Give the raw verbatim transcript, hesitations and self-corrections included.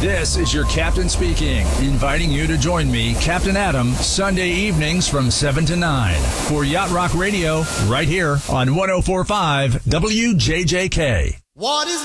This is your captain speaking, inviting you to join me, Captain Adam, Sunday evenings from seven to nine for Yacht Rock Radio, right here on one oh four point five W J J K. What is